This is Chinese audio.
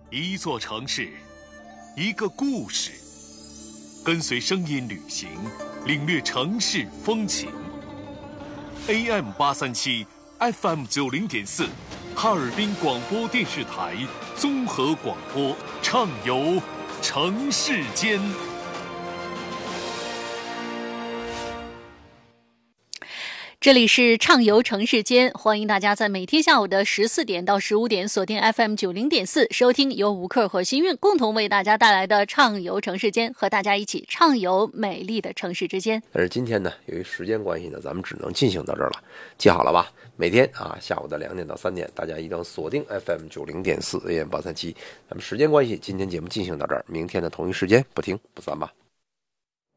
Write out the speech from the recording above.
一座城市，一个故事，跟随声音旅行，领略城市风情。AM837 FM90.4，哈尔滨广播电视台综合广播，畅游城市间。 这里是畅游城市间，欢迎大家在每天下午的14点到15点锁定 FM90.4，收听由吴克和新韵共同为大家带来的畅游城市间，和大家一起畅游美丽的城市之间。 但是今天呢，由于时间关系呢，咱们只能进行到这儿了。记好了吧？每天下午的2点到3点，大家一定要锁定 FM90.4 AM837。咱们时间关系，今天节目进行到这儿，明天的同一时间不听不散吧。